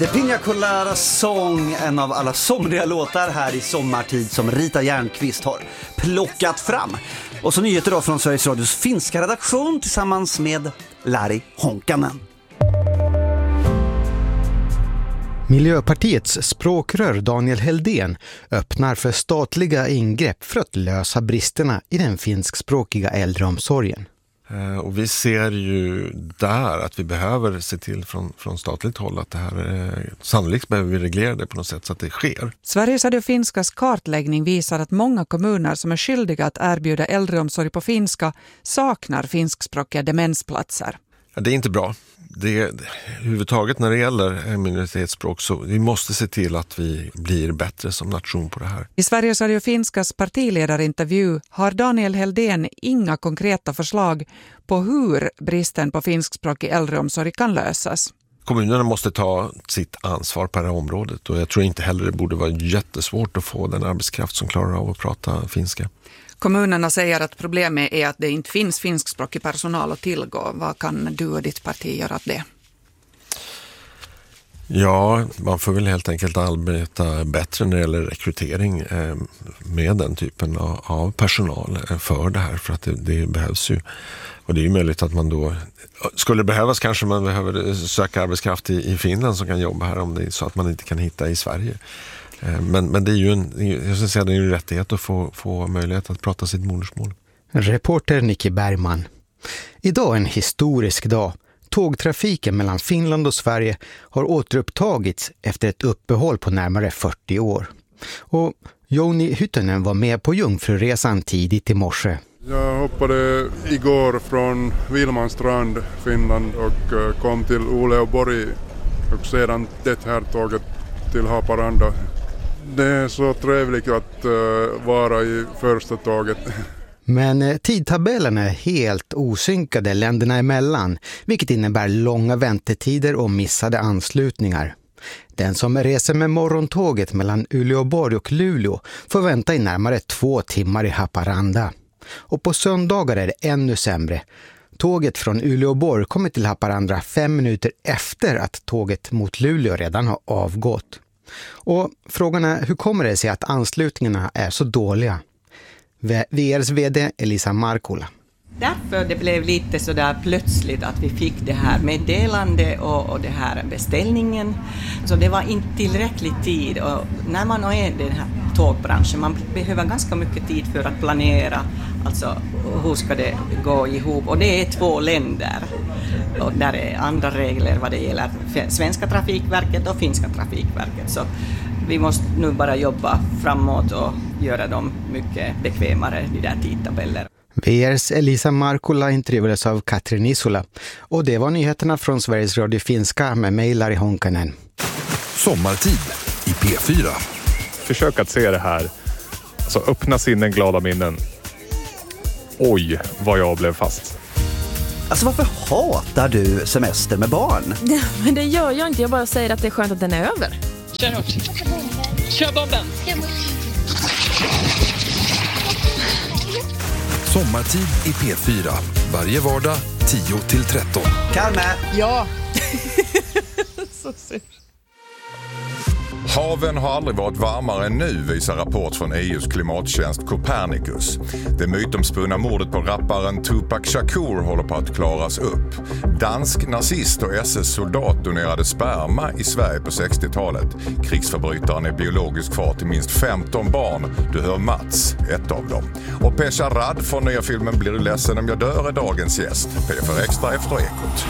The Piña Colada Song, en av alla somriga låtar här i sommartid som Rita Järnqvist har plockat fram. Och så nyheter då från Sveriges Radios finska redaktion tillsammans med Lari Honkanen. Miljöpartiets språkrör Daniel Heldén öppnar för statliga ingrepp för att lösa bristerna i den finskspråkiga äldreomsorgen. Och vi ser ju där att vi behöver se till från statligt håll att det här sannolikt behöver vi reglera det på något sätt så att det sker. Sveriges Radio Finskas kartläggning visar att många kommuner som är skyldiga att erbjuda äldreomsorg på finska saknar finskspråkiga demensplatser. Ja, det är inte bra. Huvudtaget när det gäller minoritetsspråk så vi måste se till att vi blir bättre som nation på det här. I Sveriges Radio Finskas partiledarintervju har Daniel Heldén inga konkreta förslag på hur bristen på finskspråkig äldreomsorg kan lösas. Kommunerna måste ta sitt ansvar på det här området och jag tror inte heller det borde vara jättesvårt att få den arbetskraft som klarar av att prata finska. Kommunerna säger att problemet är att det inte finns finskspråkig personal att tillgå. Vad kan du och ditt parti göra åt det? Ja, man får väl helt enkelt arbeta bättre när det gäller rekrytering med den typen av personal för det här. För att det behövs ju. Och det är ju möjligt att man då, skulle behövas kanske man behöver söka arbetskraft i Finland som kan jobba här om det är så att man inte kan hitta i Sverige. Men det är ju jag ska säga, det är en rättighet att få möjlighet att prata sitt modersmål. Reporter Nicky Bergman. Idag är en historisk dag. Tågtrafiken mellan Finland och Sverige har återupptagits efter ett uppehåll på närmare 40 år. Och Joni Hyttönen var med på Jungfruresan tidigt i morse. Jag hoppade igår från Vilmanstrand, Finland och kom till Uleåborg och sedan det här tåget till Haparanda. Det är så trevligt att vara i första tåget. Men tidtabellen är helt osynkade länderna emellan, vilket innebär långa väntetider och missade anslutningar. Den som reser med morgontåget mellan Uleåborg och Luleå får vänta i närmare 2 timmar i Haparanda. Och på söndagar är det ännu sämre. Tåget från Uleåborg kommer till Haparanda 5 minuter efter att tåget mot Luleå redan har avgått. Och frågan är, hur kommer det sig att anslutningarna är så dåliga? VRs vd Elisa Markula. Därför det blev lite så där plötsligt att vi fick det här meddelande och det här beställningen. Så det var inte tillräcklig tid. Och när man är i den här tågbranschen, man behöver ganska mycket tid för att planera. Alltså hur ska det gå ihop? Och det är 2 länder. Och där är andra regler vad det gäller svenska trafikverket och finska trafikverket. Så vi måste nu bara jobba framåt och göra dem mycket bekvämare, de där tidtabeller. VRs Elisa Markula intervjuades av Katrin Isola. Och det var nyheterna från Sveriges Radio Finska med mig Lari Honkanen. Sommartid i P4. Försök att se det här. Alltså öppna sinnen, glada minnen. Oj, vad jag blev fast. Alltså varför hatar du semester med barn? Men det gör jag inte, jag bara säger att det är skönt att den är över. Kör hårt. Kör bomben. Sommartid i P4. Varje vardag 10-13. Carme! Ja. Så synd. Haven har aldrig varit varmare än nu, visar rapport från EUs klimattjänst Copernicus. Det mytomspunna mordet på rapparen Tupac Shakur håller på att klaras upp. Dansk nazist och SS-soldat donerade sperma i Sverige på 60-talet. Krigsförbrytaren är biologisk far till minst 15 barn. Du hör Mats, ett av dem. Och Pesha Rad från nya filmen Blir du ledsen om jag dör är dagens gäst. P4 Extra efter Ekot.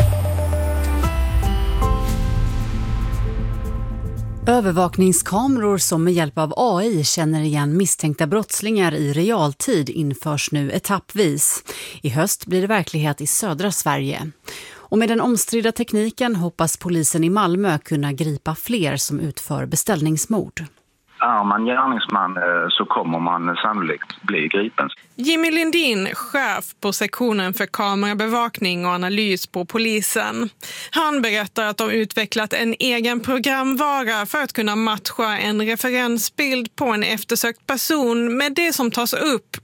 Övervakningskameror som med hjälp av AI känner igen misstänkta brottslingar i realtid införs nu etappvis. I höst blir det verklighet i södra Sverige. Och med den omstridda tekniken hoppas polisen i Malmö kunna gripa fler som utför beställningsmord. Är man gärningsman så kommer man sannolikt bli gripen. Jimmy Lindin, chef på sektionen för kamerabevakning och analys på polisen. Han berättar att de utvecklat en egen programvara för att kunna matcha en referensbild på en eftersökt person med det som tas upp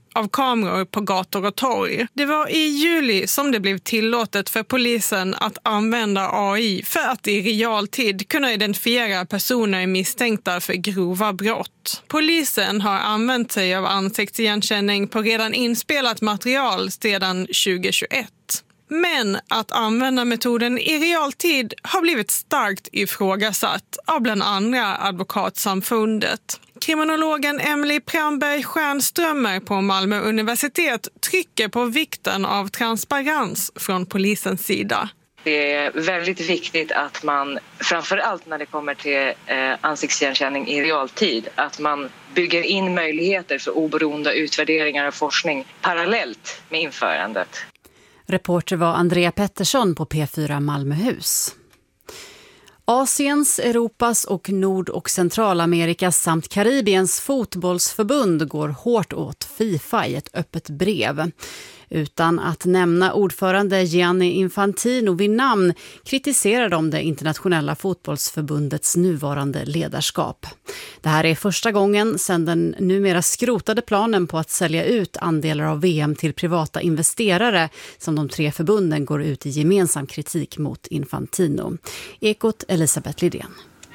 av kameror på gator och torg. Det var i juli som det blev tillåtet för polisen att använda AI för att i realtid kunna identifiera personer misstänkta för grova brott. Polisen har använt sig av ansiktsigenkänning på redan inspelat material sedan 2021. Men att använda metoden i realtid har blivit starkt ifrågasatt av bland andra advokatsamfundet. Kriminologen Emily Pramberg-Stjernströmer på Malmö universitet trycker på vikten av transparens från polisens sida. Det är väldigt viktigt att man, framförallt när det kommer till ansiktsigenkänning i realtid, att man bygger in möjligheter för oberoende utvärderingar och forskning parallellt med införandet. Reporter var Andrea Pettersson på P4 Malmöhus. Asiens, Europas och Nord- och Centralamerikas samt Karibiens fotbollsförbund går hårt åt FIFA i ett öppet brev. Utan att nämna ordförande Gianni Infantino vid namn kritiserar de det internationella fotbollsförbundets nuvarande ledarskap. Det här är första gången sedan den numera skrotade planen på att sälja ut andelar av VM till privata investerare som de tre förbunden går ut i gemensam kritik mot Infantino. Ekot Elisabeth Lidén.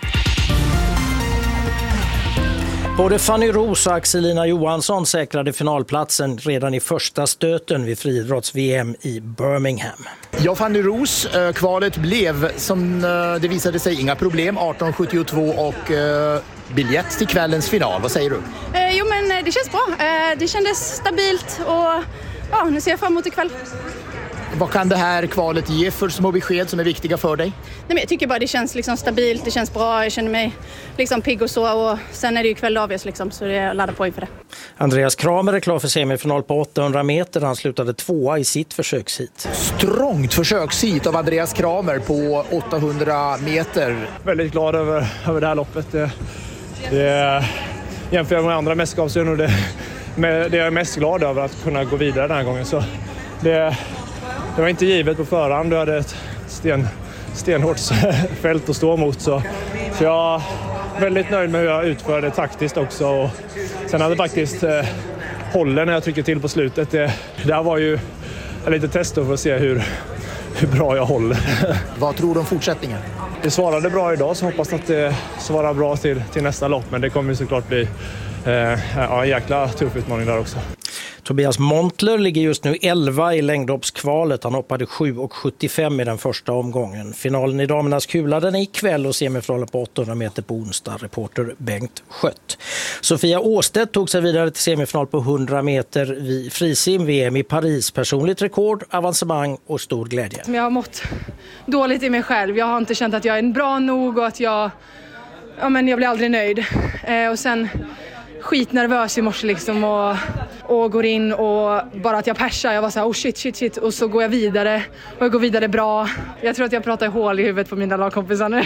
Både Fanny Roos och Axelina Johansson säkrade finalplatsen redan i första stöten vid friidrotts-VM i Birmingham. Ja, Fanny Roos, kvalet blev som det visade sig inga problem, 18:72 och biljett till kvällens final. Vad säger du? Jo, men det känns bra. Det kändes stabilt och ja, nu ser jag fram emot ikväll. Vad kan det här kvalet ge för små besked som är viktiga för dig? Nej, men jag tycker bara det känns liksom stabilt, det känns bra, jag känner mig liksom pigg och så, och sen är det ju kväll avgörs liksom, så det är ladda på inför det. Andreas Kramer är klar för semifinal på 800 meter, han slutade 2:a i sitt försökshit. Strångt försökshit av Andreas Kramer på 800 meter. Väldigt glad över det här loppet. Det jämför med andra mästerskapsrun och det är jag mest glad över att kunna gå vidare den här gången. Så det var inte givet på förhand. Du hade ett stenhårt fält att stå mot. Så jag är väldigt nöjd med hur jag utförde taktiskt också. Och sen hade faktiskt hållen när jag tryckte till på slutet. Det här var ju lite test för att se hur bra jag håller. Vad tror du om fortsättningen? Det svarade bra idag, så hoppas att det svarar bra till nästa lopp. Men det kommer ju såklart bli en jäkla tuff utmaning där också. Tobias Montler ligger just nu 11 i längdhoppskvalet. Han hoppade 7,75 i den första omgången. Finalen i damernas kula den är ikväll och semifinalen på 800 meter på onsdag. Reporter Bengt Skött. Sofia Åstedt tog sig vidare till semifinal på 100 meter vid frisim-VM i Paris. Personligt rekord, avancemang och stor glädje. Jag har mått dåligt i mig själv. Jag har inte känt att jag är bra nog och att jag blir aldrig nöjd. Och sen skitnervös i morse liksom och går in och bara att jag persar. Jag var så här, shit. Och så går jag vidare och jag går vidare bra. Jag tror att jag pratar hål i huvudet på mina lagkompisar nu.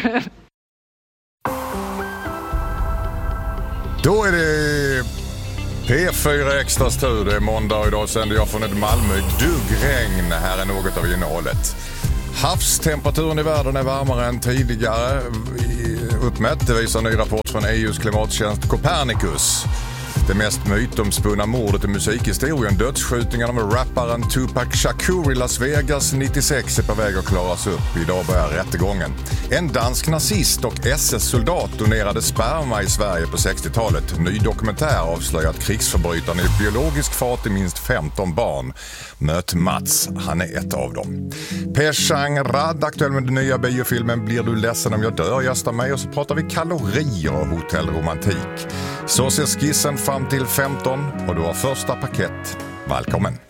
Då är det P4 Extra tur. Det är måndag och idag sänder jag från ett Malmö duggregn. Här är något av innehållet. Havstemperaturen i världen är varmare än tidigare uppmätt. Det visar en ny rapport från EUs klimattjänst Copernicus. Det mest mytomspunna mordet i musikhistorien, dödsskjutningarna med rapparen Tupac Shakur i Las Vegas 96 är på väg att klaras upp. Idag börjar rättegången. En dansk nazist och SS-soldat donerade sperma i Sverige på 60-talet. Ny dokumentär avslöjar att krigsförbrytaren är biologisk far till minst 15 barn. Möt Mats, han är ett av dem. Peshang Rad, aktuell med den nya biofilmen Blir du ledsen om jag dör, gästar mig, och så pratar vi kalorier och hotellromantik. Så ser skissen fram till 15 och du har första paket. Välkommen!